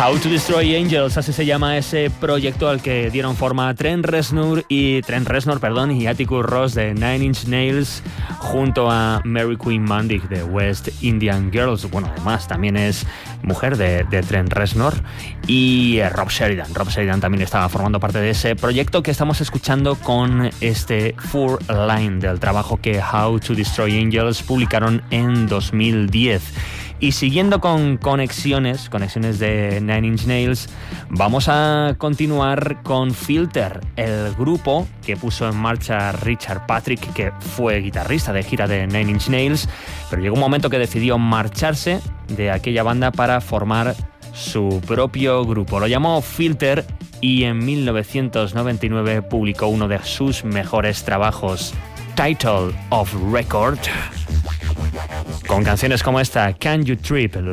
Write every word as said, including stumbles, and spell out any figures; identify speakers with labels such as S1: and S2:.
S1: How to Destroy Angels, así se llama ese proyecto al que dieron forma Trent Reznor y Trent Reznor, perdón, y Atticus Ross de Nine Inch Nails junto a Mary Queen Mandic de West Indian Girls. Bueno, además también es mujer de, de Trent Reznor y eh, Rob Sheridan. Rob Sheridan también estaba formando parte de ese proyecto que estamos escuchando con este Four Line del trabajo que How to Destroy Angels publicaron en dos mil diez. Y siguiendo con conexiones, conexiones de Nine Inch Nails, vamos a continuar con Filter, el grupo que puso en marcha Richard Patrick, que fue guitarrista de gira de Nine Inch Nails, pero llegó un momento que decidió marcharse de aquella banda para formar su propio grupo. Lo llamó Filter y en mil novecientos noventa y nueve publicó uno de sus mejores trabajos, Title of Record, con canciones como esta, Can You Trip